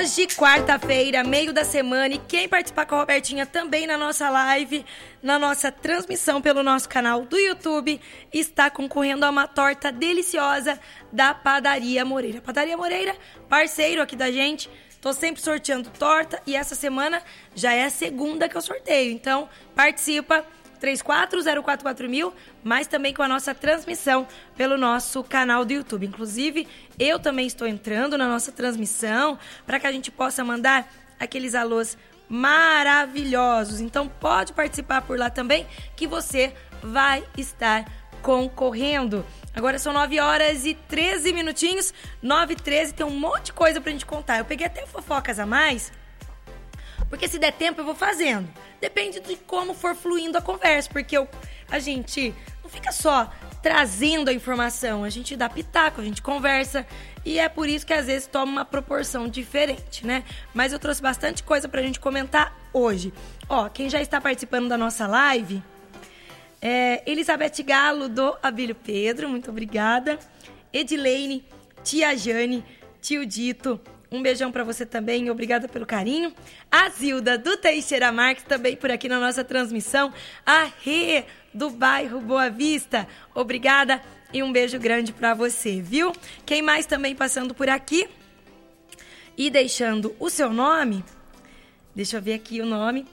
Hoje, quarta-feira, meio da semana, e quem participar com a Robertinha também na nossa live, na nossa transmissão pelo nosso canal do YouTube, está concorrendo a uma torta deliciosa da Padaria Moreira. Padaria Moreira, parceiro aqui da gente, tô sempre sorteando torta e essa semana já é a segunda que eu sorteio. Então, participa, 34044000, mas também com a nossa transmissão pelo nosso canal do YouTube. Inclusive, eu também estou entrando na nossa transmissão para que a gente possa mandar aqueles alôs maravilhosos. Então, pode participar por lá também, que você vai estar concorrendo. Agora são 9 horas e 13 minutinhos, 9h13, tem um monte de coisa pra gente contar. Eu peguei até fofocas a mais, porque se der tempo eu vou fazendo. Depende de como for fluindo a conversa, porque a gente não fica só trazendo a informação, a gente dá pitaco, a gente conversa, e é por isso que às vezes toma uma proporção diferente, né? Mas eu trouxe bastante coisa pra gente comentar hoje. Ó, quem já está participando da nossa live é Elizabeth Galo do Abílio Pedro, muito obrigada. Edileine, Tia Jane, Tio Dito, um beijão pra você também, obrigada pelo carinho. A Zilda do Teixeira Marques, também por aqui na nossa transmissão. A Rê do bairro Boa Vista, obrigada e um beijo grande pra você, viu? Quem mais também passando por aqui e deixando o seu nome, deixa eu ver aqui o nome.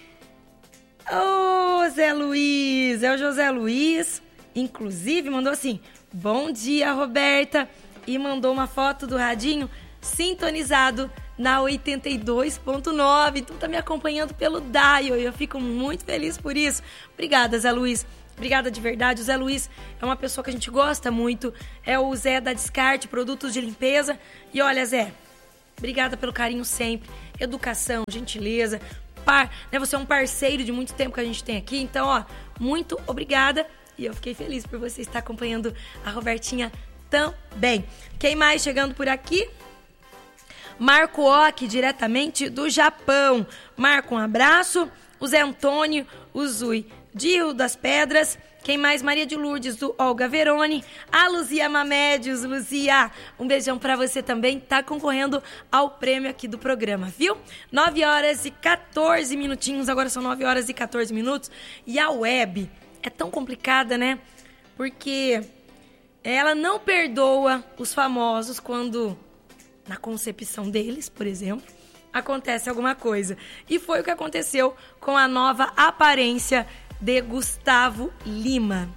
Ô, Zé Luiz, é o José Luiz, inclusive mandou assim, bom dia, Roberta, e mandou uma foto do radinho sintonizado na 82.9, então tá me acompanhando pelo dial e eu fico muito feliz por isso. Obrigada, Zé Luiz, obrigada de verdade. O Zé Luiz é uma pessoa que a gente gosta muito, é o Zé da Descarte, produtos de limpeza. E olha, Zé, obrigada pelo carinho sempre, educação, gentileza, né? Você é um parceiro de muito tempo que a gente tem aqui, então, ó, muito obrigada. E eu fiquei feliz por você estar acompanhando a Robertinha também. Quem mais chegando por aqui? Marco Ock, diretamente do Japão. Marco, um abraço. O Zé Antônio, o Zui de Rio das Pedras. Quem mais? Maria de Lourdes, do Olga Verone. A Luzia Mamédios. Luzia, um beijão pra você também. Tá concorrendo ao prêmio aqui do programa, viu? 9 horas e 14 minutinhos. Agora são 9 horas e 14 minutos. E a web é tão complicada, né? Porque ela não perdoa os famosos quando, na concepção deles, por exemplo, acontece alguma coisa. E foi o que aconteceu com a nova aparência de Gustavo Lima.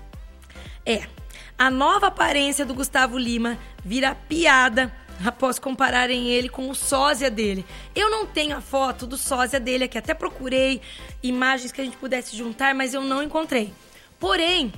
A nova aparência do Gustavo Lima vira piada após compararem ele com o sósia dele. Eu não tenho a foto do sósia dele aqui, até procurei imagens que a gente pudesse juntar, mas eu não encontrei. Porém,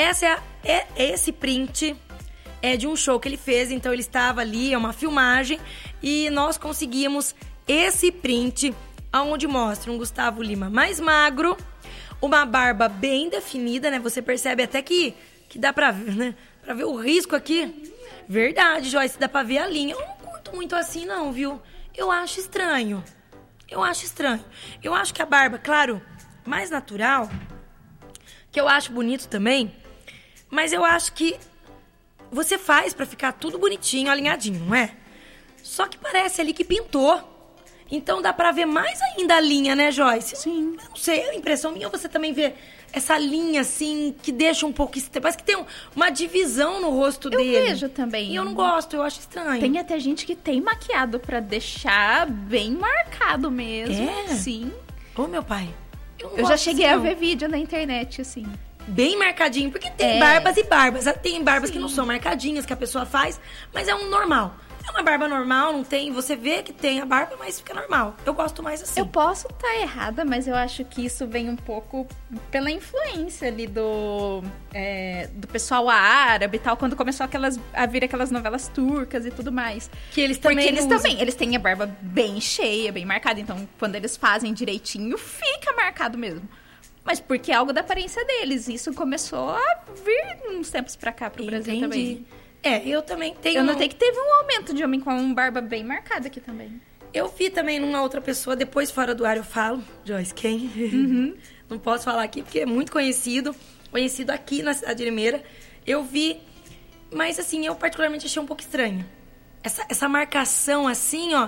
esse print é de um show que ele fez, então ele estava ali, é uma filmagem, e nós conseguimos esse print onde mostra um Gustavo Lima mais magro, uma barba bem definida, né? Você percebe até que dá pra ver, né? Pra ver o risco aqui. Verdade, Joyce, dá pra ver a linha. Eu não curto muito assim, não, viu? Eu acho estranho. Eu acho que a barba, claro, mais natural, que eu acho bonito também, mas eu acho que você faz pra ficar tudo bonitinho, alinhadinho, não é? Só que parece ali que pintou. Então dá pra ver mais ainda a linha, né, Joyce? Sim. Eu não sei, é a impressão minha, você também vê essa linha, assim, que deixa um pouco... Parece que tem uma divisão no rosto dele. Eu vejo também. E eu não gosto, eu acho estranho. Tem até gente que tem maquiado pra deixar bem marcado mesmo. É? Sim. Ô, meu pai. Eu já cheguei a ver vídeo na internet, assim. Bem marcadinho, porque tem barbas e barbas. Tem barbas Sim. que não são marcadinhas, que a pessoa faz, mas é um normal. É uma barba normal, não tem... Você vê que tem a barba, mas fica normal. Eu gosto mais assim. Eu posso estar errada, mas eu acho que isso vem um pouco pela influência ali do pessoal árabe e tal, quando começou a vir aquelas novelas turcas e tudo mais. Que eles também Eles têm a barba bem cheia, bem marcada. Então, quando eles fazem direitinho, fica marcado mesmo. Mas porque é algo da aparência deles. Isso começou a vir uns tempos pra cá, pro Brasil também. Eu também tenho... Eu notei que teve um aumento de homem com uma barba bem marcada aqui também. Eu vi também numa outra pessoa, depois fora do ar eu falo, Joyce, quem? Uhum. Não posso falar aqui porque é muito conhecido aqui na cidade de Limeira. Eu vi, mas assim, eu particularmente achei um pouco estranho. Essa marcação assim, ó,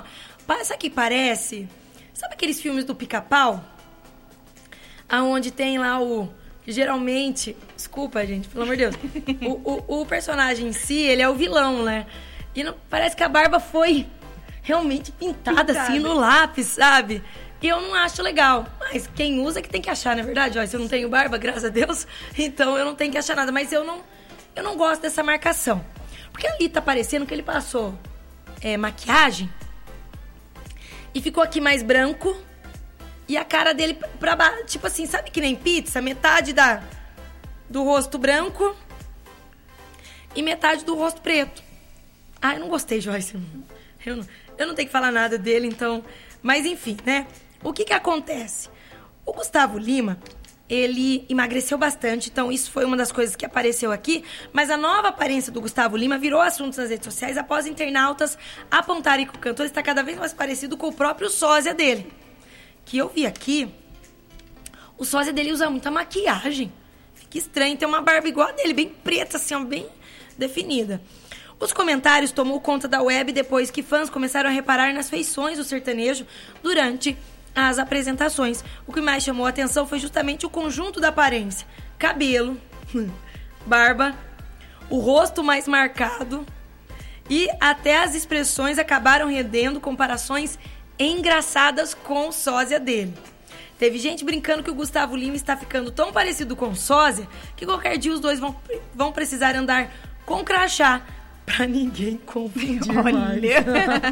Sabe que parece? Sabe aqueles filmes do Pica-Pau? Aonde tem lá geralmente... Desculpa, gente, pelo amor de Deus. O personagem em si, ele é o vilão, né? E parece que a barba foi realmente pintada assim no lápis, sabe? E eu não acho legal. Mas quem usa que tem que achar, não é verdade? Olha, se eu não tenho barba, graças a Deus, então eu não tenho que achar nada. Mas eu não gosto dessa marcação. Porque ali tá parecendo que ele passou maquiagem e ficou aqui mais branco e a cara dele pra baixo. Tipo assim, sabe que nem pizza? Metade do rosto branco e metade do rosto preto. Ah, eu não gostei, Joyce. Eu não tenho que falar nada dele, então... Mas enfim, né? O que acontece? O Gustavo Lima, ele emagreceu bastante, então isso foi uma das coisas que apareceu aqui, mas a nova aparência do Gustavo Lima virou assunto nas redes sociais após internautas apontarem que o cantor está cada vez mais parecido com o próprio sósia dele. Que eu vi aqui, o sósia dele usa muita maquiagem. Fica estranho, tem uma barba igual a dele, bem preta, assim, ó, bem definida. Os comentários tomou conta da web depois que fãs começaram a reparar nas feições do sertanejo durante as apresentações. O que mais chamou a atenção foi justamente o conjunto da aparência. Cabelo, barba, o rosto mais marcado e até as expressões acabaram rendendo comparações engraçadas com o sósia dele. Teve gente brincando que o Gustavo Lima está ficando tão parecido com o sósia que qualquer dia os dois vão precisar andar com crachá pra ninguém confundir. Olha!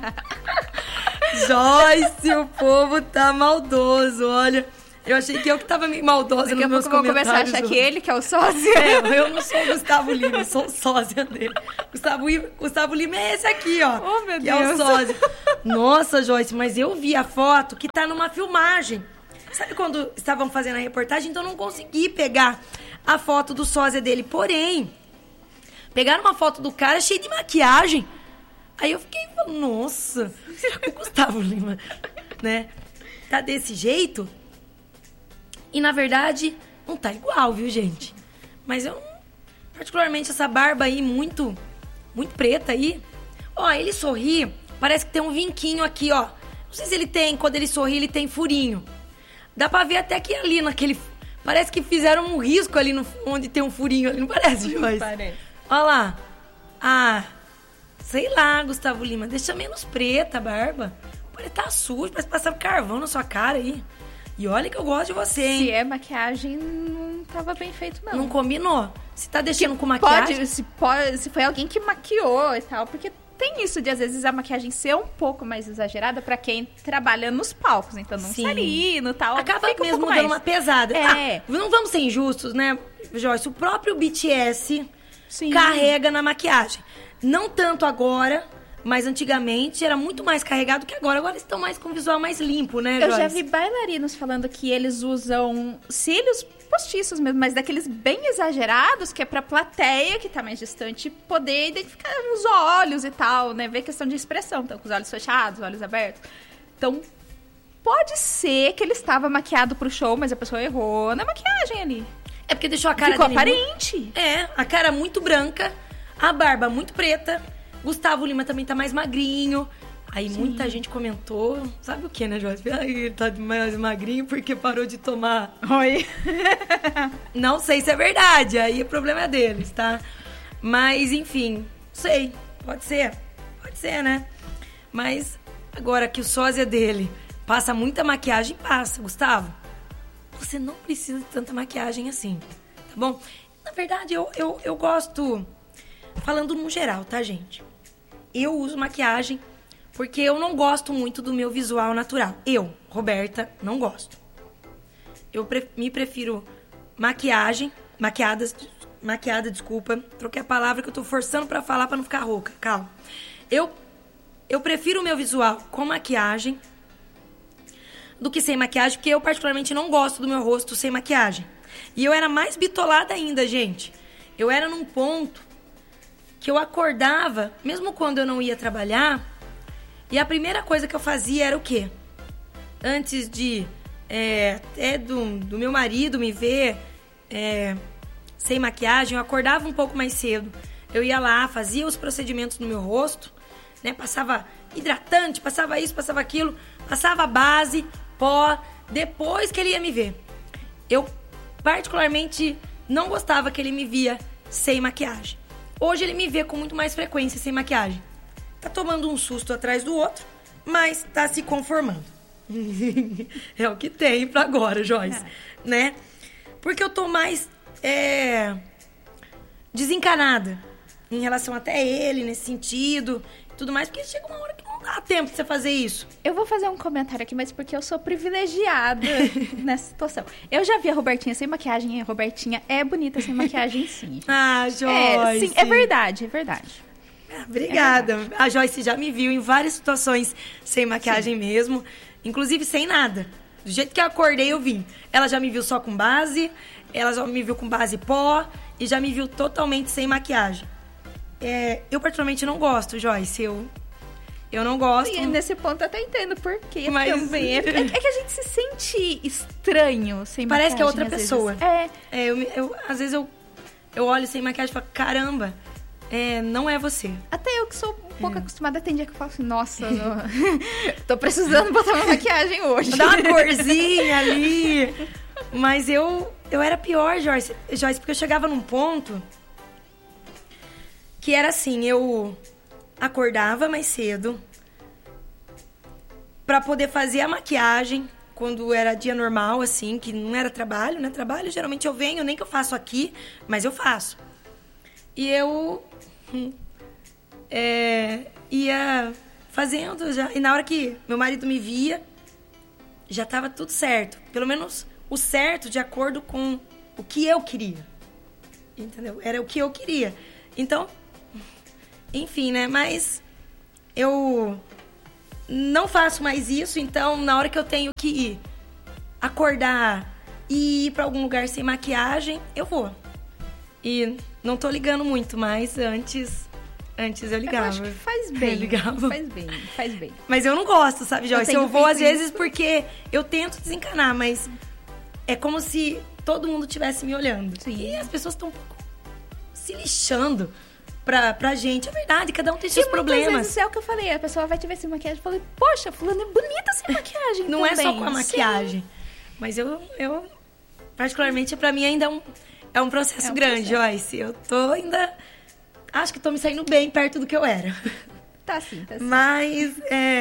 Joyce, o povo tá maldoso, olha. Eu achei que eu que tava meio maldosa nos meus comentários. Daqui a pouco eu vou começar a achar que ele que é o sósia. Eu não sou o Gustavo Lima, eu sou o sósia dele. Gustavo Lima é esse aqui, ó. Oh, meu que Deus. é o sósia. Nossa, Joyce, mas eu vi a foto que tá numa filmagem. Sabe quando estavam fazendo a reportagem? Então eu não consegui pegar a foto do sósia dele. Porém, pegaram uma foto do cara cheio de maquiagem. Aí eu fiquei falando, nossa, será que o Gustavo Lima, né, tá desse jeito? E, na verdade, não tá igual, viu, gente? Mas eu, particularmente, essa barba aí, muito preta aí. Ó, ele sorri, parece que tem um vinquinho aqui, ó. Não sei se ele tem, quando ele sorri, ele tem furinho. Dá pra ver até que ali, naquele... Parece que fizeram um risco ali, onde tem um furinho ali, não parece, Joyce? Parece. Olha lá. Ah, sei lá, Gustavo Lima, deixa menos preta a barba. Pode estar sujo, parece passar carvão na sua cara aí. E olha que eu gosto de você, hein? Se é maquiagem, não tava bem feito, não. Não combinou? Se tá deixando com maquiagem... Se foi alguém que maquiou e tal, porque tem isso de, às vezes, a maquiagem ser um pouco mais exagerada pra quem trabalha nos palcos. Então, não sarino e tal. Acaba fica mesmo um pouco dando mais. uma pesada. É. Não vamos ser injustos, né, Joyce? O próprio BTS Sim. carrega na maquiagem. Não tanto agora... Mas antigamente era muito mais carregado que agora. Agora eles estão mais com o visual mais limpo, né, Joyce? Eu já vi bailarinos falando que eles usam cílios postiços mesmo, mas daqueles bem exagerados, que é pra plateia, que tá mais distante, poder identificar os olhos e tal, né? Ver questão de expressão. Então, com os olhos fechados, olhos abertos. Então, pode ser que ele estava maquiado pro show, mas a pessoa errou na maquiagem ali. É porque deixou a cara Ficou dele aparente. a cara muito branca, a barba muito preta. Gustavo Lima também tá mais magrinho. Aí muita gente comentou, sabe o que, né, Joyce? Ele tá mais magrinho porque parou de tomar. Oi. Não sei se é verdade, aí o problema é deles, tá? Mas, enfim, sei, pode ser, né? Mas agora que o sósia dele passa muita maquiagem, passa, Gustavo. Você não precisa de tanta maquiagem assim, tá bom? Na verdade, eu gosto, falando no geral, tá, gente? Eu uso maquiagem porque eu não gosto muito do meu visual natural. Eu, Roberta, não gosto. Eu me prefiro maquiada, desculpa. Troquei a palavra que eu tô forçando pra falar pra não ficar rouca. Calma. Eu prefiro o meu visual com maquiagem do que sem maquiagem, porque eu particularmente não gosto do meu rosto sem maquiagem. E eu era mais bitolada ainda, gente. Eu era num ponto que eu acordava, mesmo quando eu não ia trabalhar, e a primeira coisa que eu fazia era o quê? Antes de do meu marido me ver sem maquiagem, eu acordava um pouco mais cedo. Eu ia lá, fazia os procedimentos no meu rosto, né? Passava hidratante, passava isso, passava aquilo, passava base, pó, depois que ele ia me ver. Eu, particularmente, não gostava que ele me via sem maquiagem. Hoje ele me vê com muito mais frequência sem maquiagem. Tá tomando um susto atrás do outro, mas tá se conformando. É o que tem pra agora, Joyce, né? Porque eu tô mais desencanada em relação até ele, nesse sentido, tudo mais, porque chega uma hora que não dá tempo de você fazer isso. Eu vou fazer um comentário aqui, mas porque eu sou privilegiada nessa situação. Eu já vi a Robertinha sem maquiagem, e a Robertinha é bonita sem maquiagem, sim. Ah, Joyce. Sim, é verdade, é verdade. Obrigada. A Joyce já me viu em várias situações sem maquiagem mesmo, inclusive sem nada. Do jeito que eu acordei, eu vim. Ela já me viu só com base, ela já me viu com base pó e já me viu totalmente sem maquiagem. Eu particularmente não gosto, Joyce. Eu não gosto. E nesse ponto eu até entendo por quê mas... também. É que a gente se sente estranho sem maquiagem. Parece que é outra pessoa. Vezes. Às vezes eu olho sem maquiagem e falo, caramba, não é você. Até eu que sou um pouco acostumada, tem dia que eu falo assim, nossa, tô precisando botar uma maquiagem hoje. Dá uma corzinha ali. Mas eu era pior, Joyce, porque eu chegava num ponto que era assim, eu acordava mais cedo pra poder fazer a maquiagem quando era dia normal, assim, que não era trabalho, né? Trabalho, geralmente eu venho, nem que eu faço aqui, mas eu faço. E eu ia fazendo já. E na hora que meu marido me via, já tava tudo certo. Pelo menos o certo de acordo com o que eu queria. Entendeu? Era o que eu queria. Então, enfim, né? Mas eu não faço mais isso, então na hora que eu tenho que ir acordar e ir pra algum lugar sem maquiagem, eu vou. E não tô ligando muito, mas antes eu ligava. Eu acho que faz bem. Ligava. Faz bem. Mas eu não gosto, sabe, Joyce? Eu vou às vezes porque eu tento desencanar, mas é como se todo mundo estivesse me olhando. Sim. E as pessoas estão um pouco se lixando pra gente. É verdade, cada um tem seus problemas. Muitas vezes é o que eu falei, a pessoa vai te ver sem maquiagem e fala, poxa, fulano é bonita sem maquiagem. Não é só com a maquiagem. Sim. Mas eu particularmente, pra mim ainda é um processo grande, Joyce. Eu tô ainda... Acho que tô me saindo bem perto do que eu era. Tá sim. Mas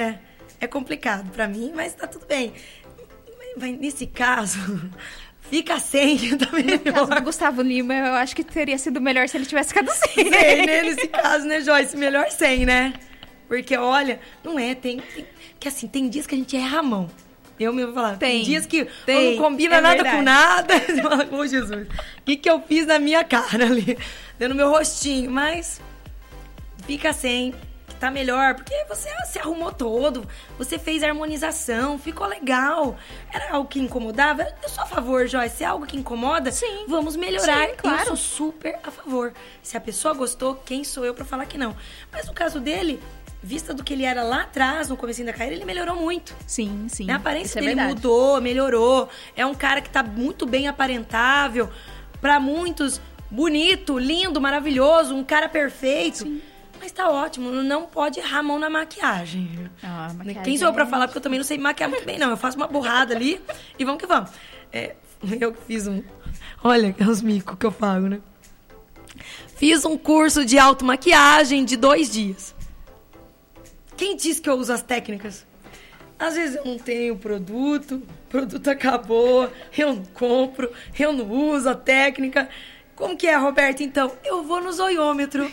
é complicado pra mim, mas tá tudo bem. Mas nesse caso... Fica sem, tá melhor. No caso do Gustavo Lima, eu acho que teria sido melhor se ele tivesse ficado sem. Né? Nesse caso, né, Joyce? Melhor sem, né? Porque, olha, não é, que assim, tem dias que a gente erra a mão. Eu mesmo vou falar, tem dias que não combina nada com nada. Você fala, ô Jesus, o que eu fiz na minha cara ali? No meu rostinho, mas fica sem. Tá melhor, porque você se arrumou todo, você fez a harmonização, ficou legal. Era algo que incomodava? Eu sou a favor, Joyce. Se é algo que incomoda, sim, vamos melhorar. Sim, claro. Eu sou super a favor. Se a pessoa gostou, quem sou eu pra falar que não? Mas no caso dele, vista do que ele era lá atrás, no comecinho da carreira, ele melhorou muito. Sim. A aparência dele mudou, melhorou. É um cara que tá muito bem aparentável. Pra muitos, bonito, lindo, maravilhoso, um cara perfeito. Sim. Mas tá ótimo, não pode errar a mão na maquiagem. Maquiagem Quem sou eu pra falar? Porque eu também não sei maquiar muito bem, não. Eu faço uma borrada ali e vamos que vamos. Eu fiz Olha, os micos que eu falo, né? Fiz um curso de automaquiagem de 2 dias. Quem disse que eu uso as técnicas? Às vezes eu não tenho produto acabou, eu não compro, eu não uso a técnica. Como que é, Roberta? Então, eu vou no zoiômetro.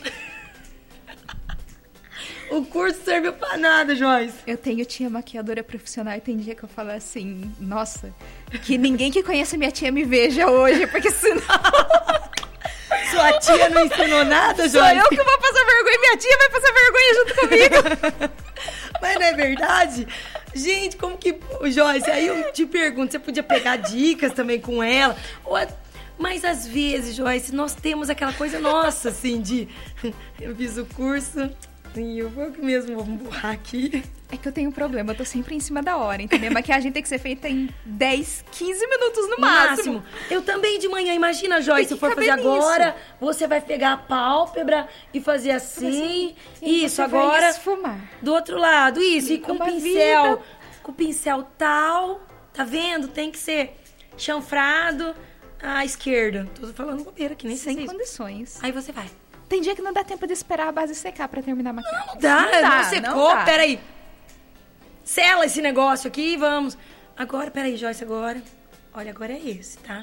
O curso serviu pra nada, Joyce. Eu tenho tia maquiadora profissional e tem dia que eu falo assim, nossa, que ninguém que conhece minha tia me veja hoje, porque senão... Sua tia não ensinou nada, Joyce? Sou eu que vou passar vergonha e minha tia vai passar vergonha junto comigo. Mas não é verdade? Gente, como que... Joyce, aí eu te pergunto, você podia pegar dicas também com ela? Mas às vezes, Joyce, nós temos aquela coisa nossa, assim, de... Eu fiz o curso... E eu vou mesmo, vou borrar aqui. É que eu tenho um problema, eu tô sempre em cima da hora, entendeu? A maquiagem tem que ser feita em 10, 15 minutos no máximo. Eu também de manhã, imagina, Joyce, se eu for fazer agora, você vai pegar a pálpebra e fazer assim. Isso, agora. Vai esfumar. Do outro lado, isso. E com o pincel. Com o pincel tal. Tá vendo? Tem que ser chanfrado à esquerda. Tô falando bobeira aqui, nem sei. Sem condições. Aí você vai. Tem dia que não dá tempo de esperar a base secar pra terminar a maquiagem. Não dá, não secou. Peraí. Sela esse negócio aqui e vamos. Agora, peraí, Joyce, agora. Olha, agora é esse, tá?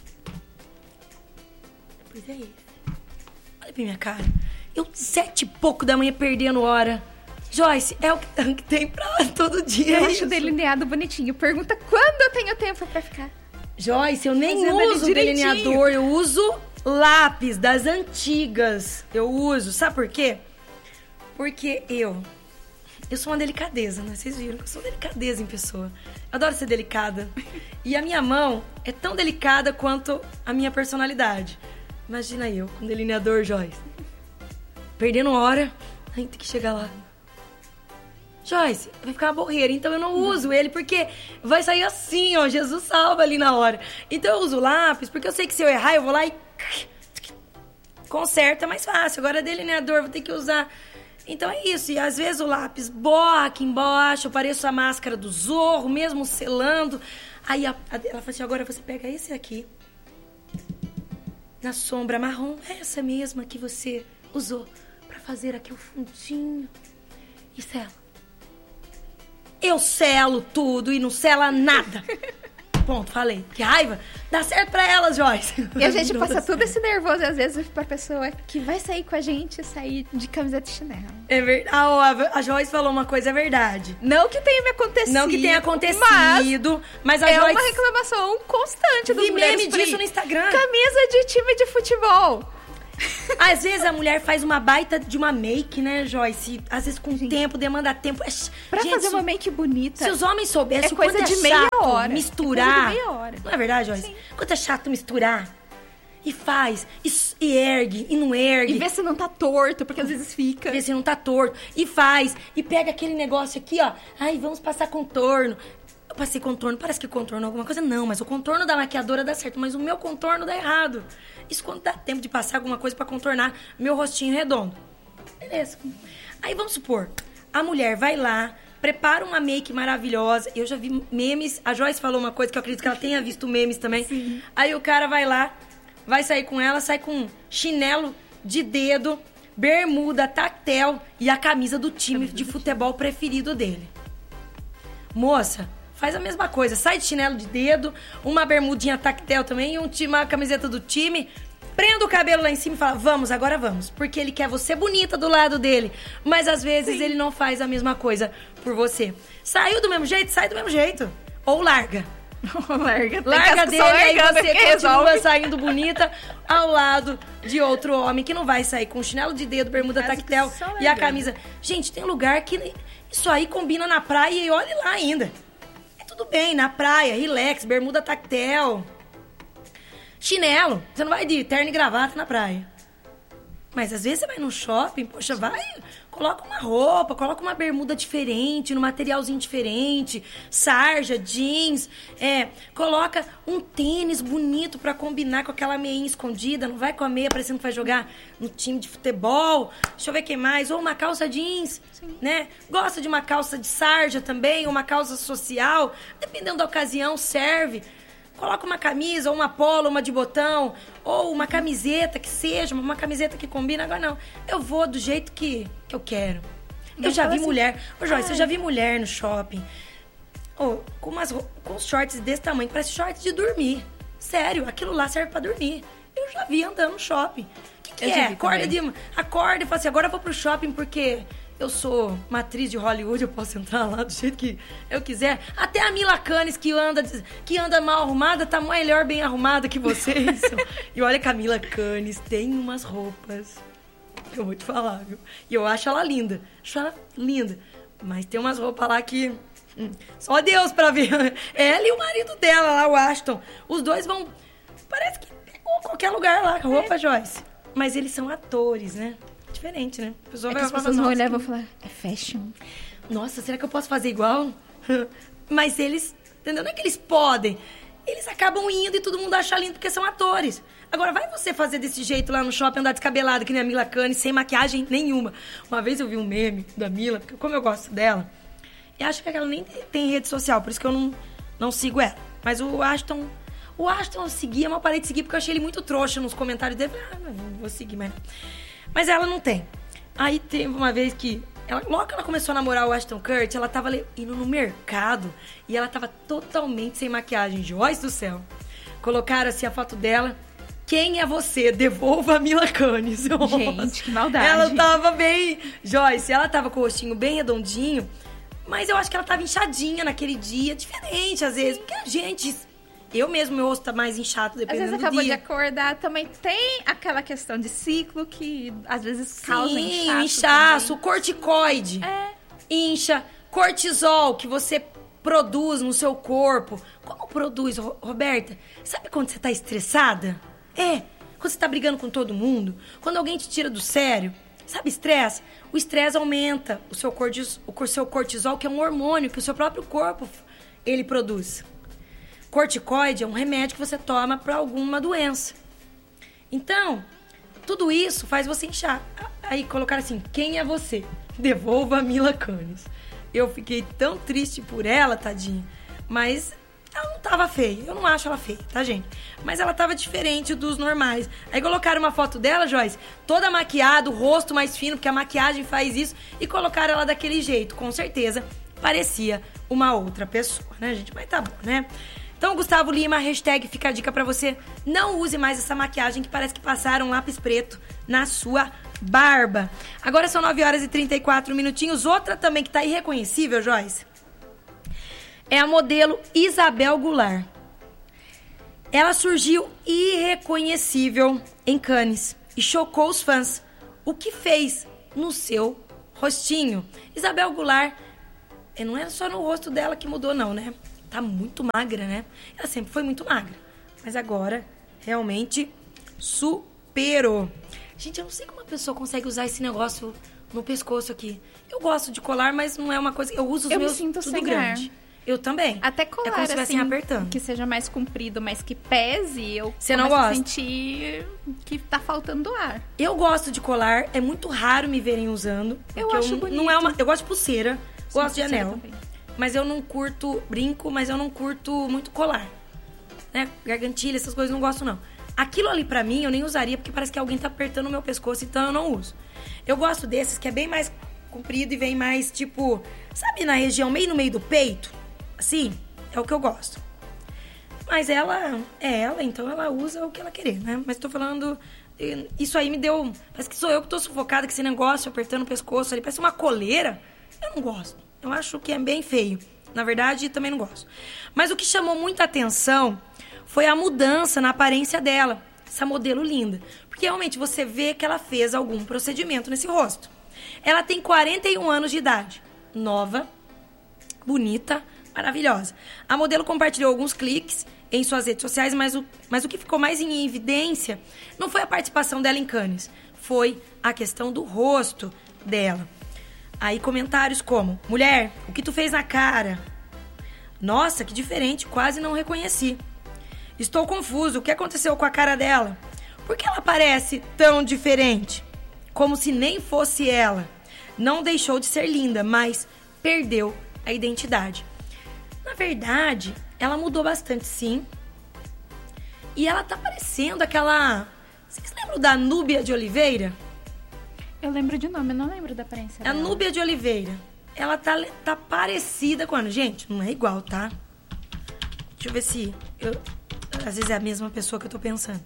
Pois é esse. Olha pra minha cara. Eu 7 e pouco da manhã perdendo hora. Joyce, é o que tem pra todo dia. Eu acho delineado bonitinho. Pergunta quando eu tenho tempo pra ficar. Joyce, eu nem uso delineador. Eu uso lápis das antigas. Eu uso. Sabe por quê? Porque eu sou uma delicadeza, né? Vocês viram que eu sou delicadeza em pessoa. Eu adoro ser delicada. E a minha mão é tão delicada quanto a minha personalidade. Imagina eu com delineador, Joyce. Perdendo hora. Ai, tem que chegar lá. Joyce, vai ficar uma borreira. Então eu não uso ele porque vai sair assim, ó. Jesus salva ali na hora. Então eu uso lápis porque eu sei que se eu errar, eu vou lá e conserta, é mais fácil. Agora delineador, vou ter que usar... Então é isso, e às vezes o lápis borra aqui embaixo, eu pareço a máscara do Zorro, mesmo selando. Aí ela fala assim, agora você pega esse aqui, na sombra marrom, essa mesma que você usou pra fazer aqui o fundinho, e sela. Eu selo tudo e não sela nada. Ponto, falei. Que raiva. Dá certo pra elas, Joyce. E a gente passa todo esse nervoso, às vezes, pra pessoa que vai sair com a gente, sair de camiseta e chinelo. É verdade. A Joyce falou uma coisa, é verdade. Não que tenha me acontecido. Não que tenha acontecido, mas a Joyce... É uma reclamação constante das mulheres. Vi meme disso no Instagram. Camisa de time de futebol. Às vezes a mulher faz uma baita de uma make, né, Joyce? Às vezes com tempo, demanda tempo. Pra fazer uma make bonita. Se os homens soubessem é coisa quanto de é meia chato hora. misturar. É coisa de meia hora. Não é verdade, Joyce? Sim. Quanto é chato misturar. E faz, e ergue, e não ergue. E vê se não tá torto, porque às vezes fica. Vê se não tá torto. E faz, e pega aquele negócio aqui, ó. Ai, vamos passar contorno. Eu passei contorno, parece que contorno alguma coisa. Não, mas o contorno da maquiadora dá certo, mas o meu contorno dá errado. Isso quando dá tempo de passar alguma coisa pra contornar meu rostinho redondo. Beleza. Aí vamos supor, a mulher vai lá, prepara uma make maravilhosa. Eu já vi memes, a Joyce falou uma coisa que eu acredito que ela tenha visto memes também. Sim. Aí o cara vai lá, vai sair com ela, sai com chinelo de dedo, bermuda, tactel e a camisa do time de futebol preferido dele. Moça, faz a mesma coisa. Sai de chinelo de dedo, uma bermudinha tactel também e uma camiseta do time. Prenda o cabelo lá em cima e fala, vamos, agora vamos. Porque ele quer você bonita do lado dele. Mas às vezes ele não faz a mesma coisa por você. Saiu do mesmo jeito? Sai do mesmo jeito. Ou larga. Larga dele, aí você continua saindo bonita ao lado de outro homem que não vai sair com chinelo de dedo, bermuda tactel e a camisa. Gente, tem lugar que isso aí combina na praia e olhe lá ainda. É tudo bem, na praia, relax, bermuda tactel, chinelo. Você não vai de terno e gravata na praia. Mas às vezes você vai no shopping, poxa, vai, coloca uma roupa, coloca uma bermuda diferente, num materialzinho diferente, sarja, jeans, coloca um tênis bonito pra combinar com aquela meinha escondida, não vai com a meia parecendo que vai jogar no time de futebol, deixa eu ver quem mais, ou uma calça jeans, sim, né? Gosta de uma calça de sarja também, ou uma calça social, dependendo da ocasião, serve. Coloca uma camisa, ou uma polo, uma de botão, ou uma camiseta que seja, uma camiseta que combina. Agora não, eu vou do jeito que eu quero. Eu já vi mulher... Ô, Joyce, eu já vi mulher no shopping com os shorts desse tamanho, que parece shorts de dormir. Sério, aquilo lá serve pra dormir. Eu já vi andando no shopping. O que é? Acorda e fala assim, agora eu vou pro shopping porque... Eu sou uma atriz de Hollywood, eu posso entrar lá do jeito que eu quiser. Até a Mila Kunis, que anda mal arrumada, tá melhor bem arrumada que vocês. E olha que a Mila Kunis tem umas roupas que eu vou te falar, viu? E eu acho ela linda. Acho ela linda. Mas tem umas roupas lá que... só Deus pra ver. Ela e o marido dela lá, o Ashton. Os dois vão... Parece que pegou qualquer lugar lá, roupa, Joyce. Mas eles são atores, né? Diferente, né? As pessoas vão olhar e vão falar, é fashion. nossa, será que eu posso fazer igual? Mas eles, entendeu? Não é que eles podem. Eles acabam indo e todo mundo acha lindo porque são atores. Agora, vai você fazer desse jeito lá no shopping, andar descabelado, que nem a Mila Kunis, sem maquiagem nenhuma. Uma vez eu vi um meme da Mila, porque como eu gosto dela, e acho que ela nem tem rede social, por isso que eu não sigo ela. Mas o Ashton eu seguia, mas eu parei de seguir porque eu achei ele muito trouxa nos comentários dele. Não vou seguir mais. Mas ela não tem. Aí teve uma vez que, logo que ela começou a namorar o Ashton Kutcher, ela tava indo no mercado e ela tava totalmente sem maquiagem. Joyce do céu. Colocaram assim a foto dela. Quem é você? Devolva a Mila Kunis. Gente, que maldade. Ela tava bem... Joyce, ela tava com o rostinho bem redondinho, mas eu acho que ela tava inchadinha naquele dia. Diferente, às vezes. Porque a gente... Eu mesmo, meu rosto tá mais inchado dependendo do dia. Às vezes acabou de acordar, também tem aquela questão de ciclo que às vezes causa inchaço, corticoide. Incha, cortisol que você produz no seu corpo. Como produz, Roberta? Sabe quando você tá estressada? Quando você tá brigando com todo mundo, quando alguém te tira do sério. Sabe estresse? O estresse aumenta o seu cortisol, que é um hormônio que o seu próprio corpo ele produz. Corticoide é um remédio que você toma para alguma doença. Então, tudo isso faz você inchar. Aí colocaram assim, quem é você? Devolva a Mila Kunis. Eu fiquei tão triste por ela, tadinha. Mas ela não tava feia. Eu não acho ela feia, tá, gente? Mas ela tava diferente dos normais. Aí colocaram uma foto dela, Joyce, toda maquiada, o rosto mais fino, porque a maquiagem faz isso, e colocaram ela daquele jeito. Com certeza, parecia uma outra pessoa, né, gente? Mas tá bom, né? Então, Gustavo Lima, hashtag fica a dica pra você. Não use mais essa maquiagem que parece que passaram lápis preto na sua barba. Agora são 9 horas e 34 minutinhos. Outra também que tá irreconhecível, Joyce, é a modelo Isabel Goulart. Ela surgiu irreconhecível em Cannes e chocou os fãs. O que fez no seu rostinho? Isabel Goulart, não é só no rosto dela que mudou, não, né? Tá muito magra, né? Ela sempre foi muito magra. Mas agora, realmente, superou. Gente, eu não sei como uma pessoa consegue usar esse negócio no pescoço aqui. Eu gosto de colar, mas não é uma coisa... Eu uso os meus me sinto tudo sem grande. Eu também. Até colar, é como se estivessem assim, apertando. Que seja mais comprido, mas que pese, eu Você não começo gosta? a sentir que tá faltando ar. Eu gosto de colar. É muito raro me verem usando. Eu acho bonito. Não é uma, eu gosto de pulseira, gosto de anel. Também. Mas eu não curto brinco, mas eu não curto muito colar. Né? Gargantilha, essas coisas eu não gosto, não. Aquilo ali pra mim eu nem usaria, porque parece que alguém tá apertando o meu pescoço, então eu não uso. Eu gosto desses que é bem mais comprido e vem mais, tipo... Sabe, na região, meio no meio do peito? Assim, é o que eu gosto. Mas ela é ela, então ela usa o que ela querer, né? Mas tô falando... Isso aí me deu... Parece que sou eu que tô sufocada com esse negócio, apertando o pescoço ali. Parece uma coleira. Eu não gosto. Eu acho que é bem feio. Na verdade, também não gosto. Mas o que chamou muita atenção foi a mudança na aparência dela. Essa modelo linda. Porque realmente você vê que ela fez algum procedimento nesse rosto. Ela tem 41 anos de idade. Nova, bonita, maravilhosa. A modelo compartilhou alguns cliques em suas redes sociais, mas o que ficou mais em evidência não foi a participação dela em Cannes. Foi a questão do rosto dela. Aí comentários como, mulher, o que tu fez na cara? Nossa, que diferente, quase não reconheci. Estou confuso, o que aconteceu com a cara dela? Por que ela parece tão diferente? Como se nem fosse ela. Não deixou de ser linda, mas perdeu a identidade. Na verdade, ela mudou bastante, sim. E ela tá parecendo aquela... Vocês lembram da Núbia de Oliveira? Eu lembro de nome, eu não lembro da aparência dela. A Núbia de Oliveira. Ela tá parecida com ela. Gente, não é igual, tá? Deixa eu ver se... às vezes é a mesma pessoa que eu tô pensando.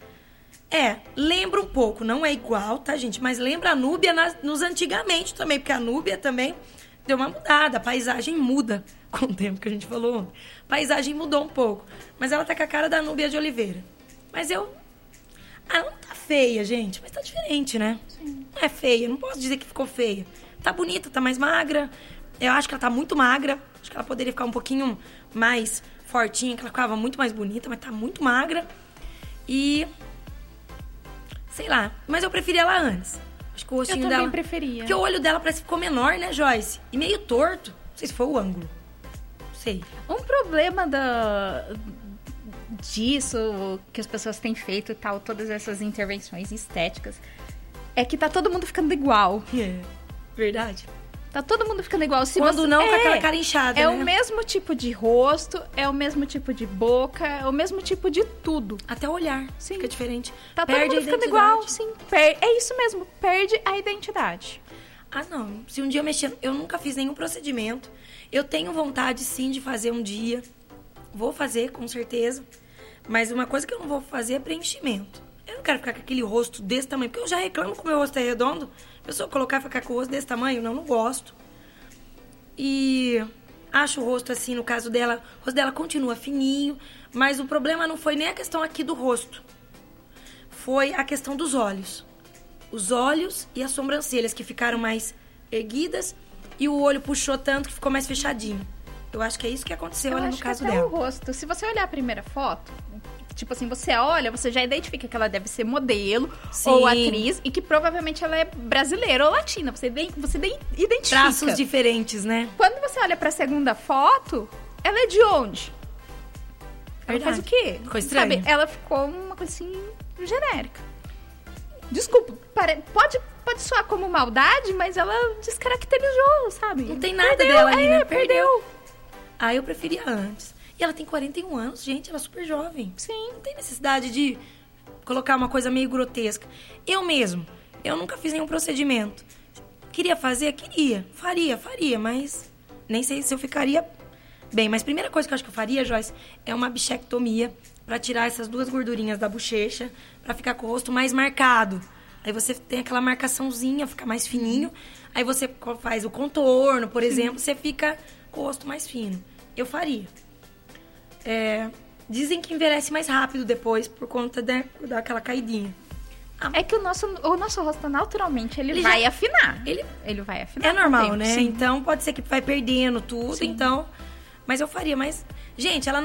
Lembra um pouco. Não é igual, tá, gente? Mas lembra a Núbia nos antigamente também. Porque a Núbia também deu uma mudada. A paisagem muda com o tempo que a gente falou ontem. A paisagem mudou um pouco. Mas ela tá com a cara da Núbia de Oliveira. Mas ela não tá feia, gente. Mas tá diferente, né? Sim. Não é feia. Não posso dizer que ficou feia. Tá bonita, tá mais magra. Eu acho que ela tá muito magra. Acho que ela poderia ficar um pouquinho mais fortinha, que ela ficava muito mais bonita, mas tá muito magra. E... sei lá. Mas eu preferi ela antes. Acho que o rostinho Eu dela... também preferia. Porque o olho dela parece que ficou menor, né, Joyce? E meio torto. Não sei se foi o ângulo. Não sei. Um problema disso, que as pessoas têm feito e tal, todas essas intervenções estéticas, é que tá todo mundo ficando igual. Verdade. Tá todo mundo ficando igual. Se Quando você... não, com aquela cara inchada, É né? o mesmo tipo de rosto, é o mesmo tipo de boca, é o mesmo tipo de tudo. Até o olhar. Sim. Fica diferente. Tá Perde todo mundo a ficando identidade. igual, sim. É isso mesmo, perde a identidade. Ah, não. Se um dia eu mexer... Eu nunca fiz nenhum procedimento. Eu tenho vontade, sim, de fazer um dia. Vou fazer, com certeza. Mas uma coisa que eu não vou fazer é preenchimento. Eu não quero ficar com aquele rosto desse tamanho. Porque eu já reclamo que o meu rosto é redondo. A pessoa colocar e ficar com o rosto desse tamanho, não gosto. E acho o rosto assim, no caso dela, o rosto dela continua fininho, mas o problema não foi nem a questão aqui do rosto. Foi a questão dos olhos. Os olhos e as sobrancelhas que ficaram mais erguidas e o olho puxou tanto que ficou mais fechadinho. Eu acho que é isso que aconteceu ali no caso até dela. o rosto. Se você olhar a primeira foto, tipo assim, você olha, você já identifica que ela deve ser modelo Sim. ou atriz e que provavelmente ela é brasileira ou latina. Você identifica. Traços diferentes, né? Quando você olha pra segunda foto, ela é de onde? Ela Verdade. faz o quê? Ficou estranho. Sabe, ela ficou uma coisa assim, genérica. Desculpa, pode soar como maldade, mas ela descaracterizou, sabe? Não tem nada Perdeu, dela ali, né? Perdeu. Ah, eu preferia antes. E ela tem 41 anos, gente, ela é super jovem. Sim. Não tem necessidade de colocar uma coisa meio grotesca. Eu nunca fiz nenhum procedimento. Queria fazer? Queria. Faria, mas nem sei se eu ficaria bem. Mas a primeira coisa que eu acho que eu faria, Joyce, é uma bichectomia pra tirar essas duas gordurinhas da bochecha, pra ficar com o rosto mais marcado. Aí você tem aquela marcaçãozinha, fica mais fininho. Aí você faz o contorno, por exemplo, você fica com o rosto mais fino. Eu faria. Dizem que envelhece mais rápido depois, por conta daquela caidinha. É que o nosso rosto, naturalmente, ele Ele vai já- afinar. ele vai afinar. É com o normal, tempo, né? sim. Então pode ser que vai perdendo tudo, Sim. então... Mas eu faria, mas... Gente, ela